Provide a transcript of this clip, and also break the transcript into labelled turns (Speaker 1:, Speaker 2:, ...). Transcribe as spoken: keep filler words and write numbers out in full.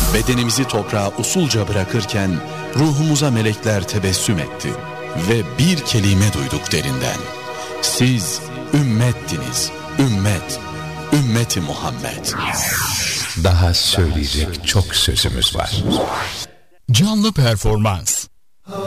Speaker 1: Bedenimizi toprağa usulca bırakırken ruhumuza melekler tebessüm etti ve bir kelime duyduk derinden. Siz ümmettiniz, ümmet, ümmeti Muhammed.
Speaker 2: Daha söyleyecek çok sözümüz var.
Speaker 3: Canlı performans